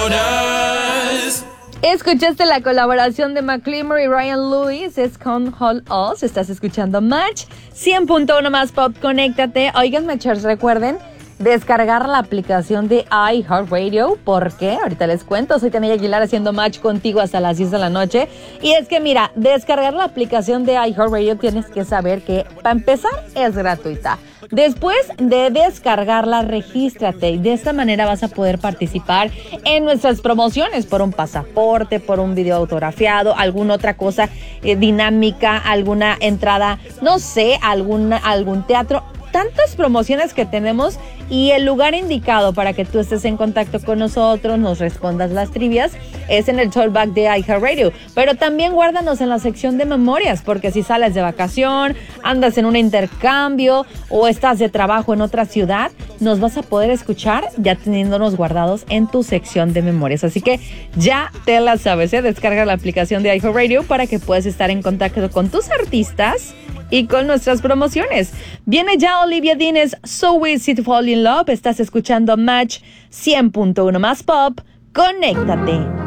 Escuchaste la colaboración de Macklemore y Ryan Lewis, es con Hold Us. Estás escuchando Match 100.1 más pop, conéctate. Oigan, Matchers, recuerden descargar la aplicación de iHeartRadio. ¿Por qué? Ahorita les cuento. Soy Tania Aguilar haciendo Match contigo hasta las 10 de la noche. Y es que mira, descargar la aplicación de iHeartRadio tienes que saber que, para empezar, es gratuita. Después de descargarla, regístrate y de esta manera vas a poder participar en nuestras promociones por un pasaporte, por un video autografiado, alguna otra cosa dinámica, alguna entrada, no sé, algún teatro. Tantas promociones que tenemos y el lugar indicado para que tú estés en contacto con nosotros, nos respondas las trivias, es en el Talkback de iHeartRadio. Pero también guárdanos en la sección de memorias, porque si sales de vacación, andas en un intercambio o estás de trabajo en otra ciudad, nos vas a poder escuchar ya teniéndonos guardados en tu sección de memorias. Así que ya te la sabes, ¿eh? Descarga la aplicación de iHeartRadio para que puedas estar en contacto con tus artistas y con nuestras promociones. Viene ya Olivia Dean's So Easy to Fall in Love. Estás escuchando Match 100.1 más pop. Conéctate.